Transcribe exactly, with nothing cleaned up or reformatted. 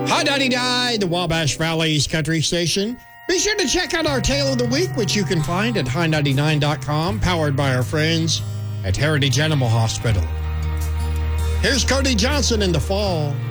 High ninety-nine, the Wabash Valley's country station. Be sure to check out our Tale of the Week, which you can find at high ninety-nine dot com, powered by our friends at Heritage Animal Hospital. Here's Cody Johnson in the Fall.